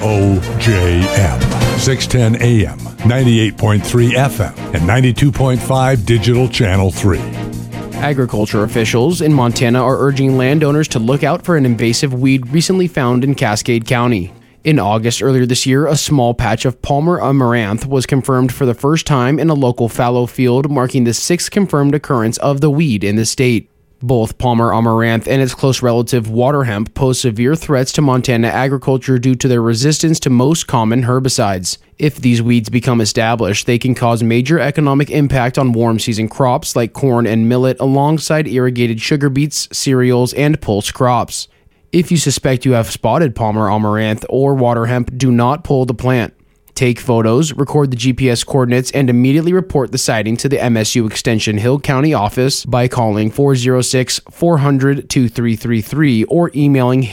OJM, 610 AM, 98.3 FM, and 92.5 Digital Channel 3. Agriculture officials in Montana are urging landowners to look out for an invasive weed recently found in Cascade County. In August earlier this year, a small patch of Palmer amaranth was confirmed for the first time in a local fallow field, marking the sixth confirmed occurrence of the weed in the state. Both Palmer amaranth and its close relative water hemp pose severe threats to Montana agriculture due to their resistance to most common herbicides. If these weeds become established, they can cause major economic impact on warm season crops like corn and millet alongside irrigated sugar beets, cereals, and pulse crops. If you suspect you have spotted Palmer amaranth or water hemp, do not pull the plant. Take photos, record the GPS coordinates, and immediately report the sighting to the MSU Extension Hill County office by calling 406-400-2333 or emailing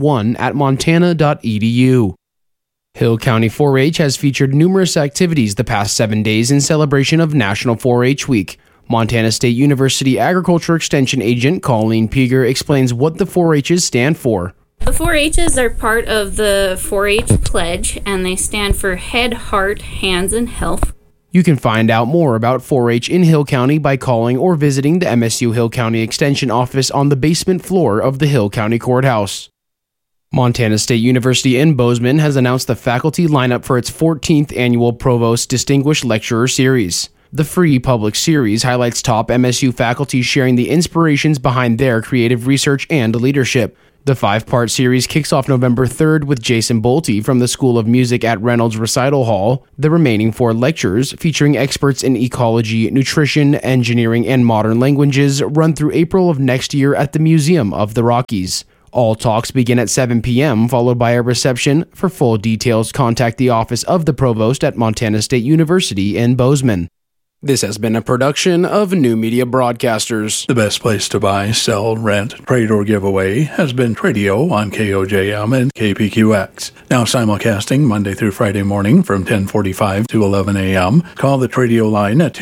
hill1@montana.edu. Hill County 4-H has featured numerous activities the past 7 days in celebration of National 4-H Week. Montana State University Agriculture Extension Agent Colleen Peeger explains what the 4-H's stand for. The 4-H's are part of the 4-H Pledge, and they stand for Head, Heart, Hands, and Health. You can find out more about 4-H in Hill County by calling or visiting the MSU Hill County Extension office on the basement floor of the Hill County Courthouse. Montana State University in Bozeman has announced the faculty lineup for its 14th annual Provost Distinguished Lecturer Series. The free public series highlights top MSU faculty sharing the inspirations behind their creative research and leadership. The 5-part series kicks off November 3rd with Jason Bolte from the School of Music at Reynolds Recital Hall. The remaining 4 lectures, featuring experts in ecology, nutrition, engineering, and modern languages, run through April of next year at the Museum of the Rockies. All talks begin at 7 p.m., followed by a reception. For full details, contact the office of the Provost at Montana State University in Bozeman. This has been a production of New Media Broadcasters. The best place to buy, sell, rent, trade, or give away has been Tradio on KOJM and KPQX. Now simulcasting Monday through Friday morning from 10:45 to 11 a.m. Call the Tradio line at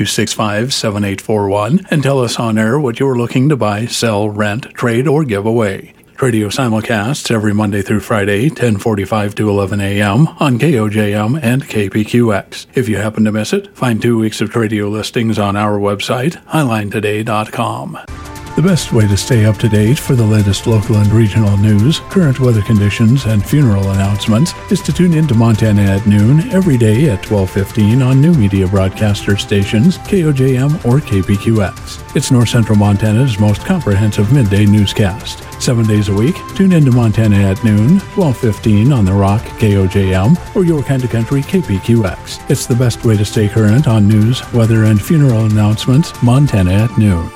265-7841 and tell us on air what you're looking to buy, sell, rent, trade, or give away. Radio simulcasts every Monday through Friday, 10:45 to 11 a.m. on KOJM and KPQX. If you happen to miss it, find 2 weeks of Tradio listings on our website, highlinetoday.com. The best way to stay up to date for the latest local and regional news, current weather conditions, and funeral announcements is to tune in to Montana at noon every day at 12:15 on New Media Broadcaster stations, KOJM or KPQX. It's North Central Montana's most comprehensive midday newscast. 7 days a week, tune in to Montana at noon, 12:15 on The Rock, KOJM, or Your Kind of Country, KPQX. It's the best way to stay current on news, weather, and funeral announcements, Montana at noon.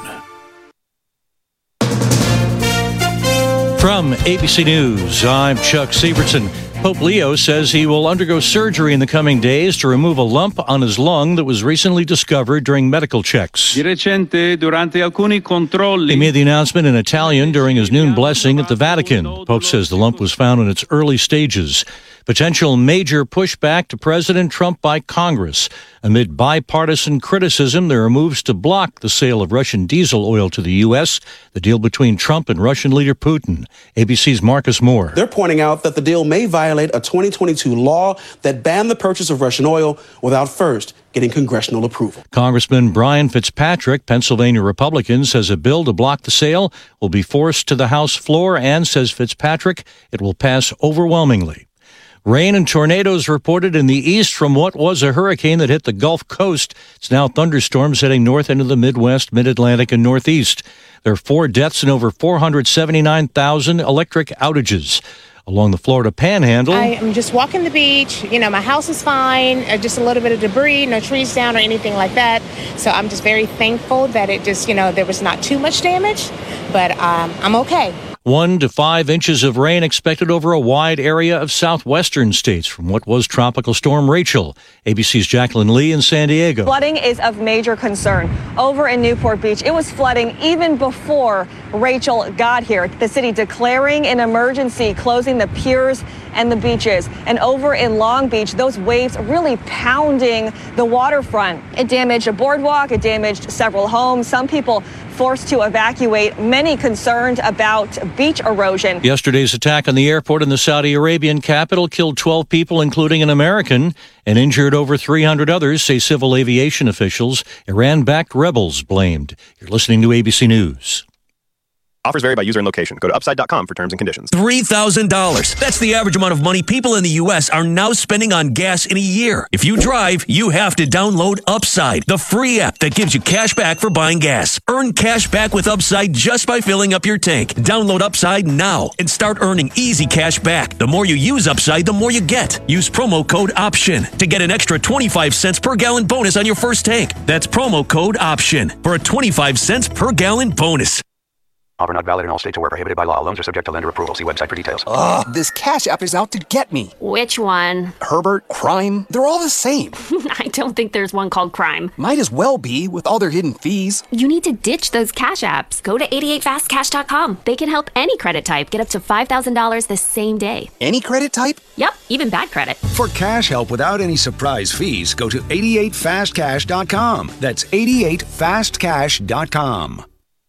From ABC News, I'm Chuck Sievertson. Pope Leo says he will undergo surgery in the coming days to remove a lump on his lung that was recently discovered during medical checks. He made the announcement in Italian during his noon blessing at the Vatican. The Pope says the lump was found in its early stages. Potential major pushback to President Trump by Congress. Amid bipartisan criticism, there are moves to block the sale of Russian diesel oil to the U.S., the deal between Trump and Russian leader Putin. ABC's Marcus Moore. They're pointing out that the deal may violate a 2022 law that banned the purchase of Russian oil without first getting congressional approval. Congressman Brian Fitzpatrick, Pennsylvania Republican, says a bill to block the sale will be forced to the House floor and, says Fitzpatrick, it will pass overwhelmingly. Rain and tornadoes reported in the east from what was a hurricane that hit the Gulf Coast. It's now thunderstorms heading north into the Midwest, Mid-Atlantic, and Northeast. There are 4 deaths and over 479,000 electric outages. Along the Florida Panhandle, I am just walking the beach. You know, my house is fine. Just a little bit of debris, no trees down or anything like that. So I'm just very thankful that it just, there was not too much damage, but I'm okay. 1 to 5 inches of rain expected over a wide area of southwestern states from what was Tropical Storm Rachel. ABC's Jacqueline Lee in San Diego. Flooding is of major concern. Over in Newport Beach, it was flooding even before Rachel got here. The city declaring an emergency, closing the piers and the beaches. And over in Long Beach, those waves really pounding the waterfront. It damaged a boardwalk. It damaged several homes. Some people forced to evacuate, many concerned about beach erosion. Yesterday's attack on the airport in the Saudi Arabian capital killed 12 people, including an American, and injured over 300 others, say civil aviation officials. Iran-backed rebels blamed. You're listening to ABC News. Offers vary by user and location. Go to upside.com for terms and conditions. $3,000. That's the average amount of money people in the U.S. are now spending on gas in a year. If you drive, you have to download Upside, the free app that gives you cash back for buying gas. Earn cash back with Upside just by filling up your tank. Download Upside now and start earning easy cash back. The more you use Upside, the more you get. Use promo code OPTION to get an extra 25 cents per gallon bonus on your first tank. That's promo code OPTION for a 25 cents per gallon bonus. Offer not valid in all states or where prohibited by law. Loans are subject to lender approval. See website for details. Ugh, this Cash App is out to get me. Which one? Herbert, Crime, they're all the same. I don't think there's one called Crime. Might as well be, with all their hidden fees. You need to ditch those Cash Apps. Go to 88fastcash.com. They can help any credit type get up to $5,000 the same day. Any credit type? Yep, even bad credit. For cash help without any surprise fees, go to 88fastcash.com. That's 88fastcash.com.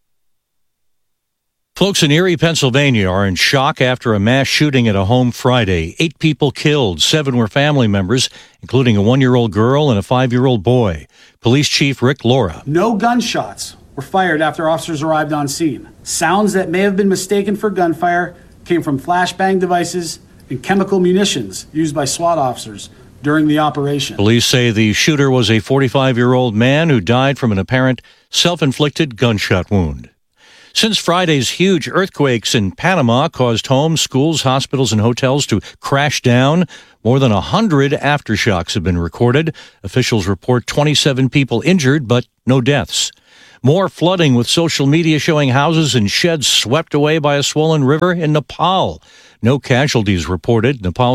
Folks in Erie, Pennsylvania are in shock after a mass shooting at a home Friday. 8 people killed. 7 were family members, including a 1-year-old girl and a 5-year-old boy. Police Chief Rick Laura. No gunshots were fired after officers arrived on scene. Sounds that may have been mistaken for gunfire came from flashbang devices and chemical munitions used by SWAT officers during the operation. Police say the shooter was a 45-year-old man who died from an apparent self-inflicted gunshot wound. Since Friday's huge earthquakes in Panama caused homes, schools, hospitals, and hotels to crash down, more than 100 aftershocks have been recorded. Officials report 27 people injured, but no deaths. More flooding, with social media showing houses and sheds swept away by a swollen river in Nepal. No casualties reported. Nepal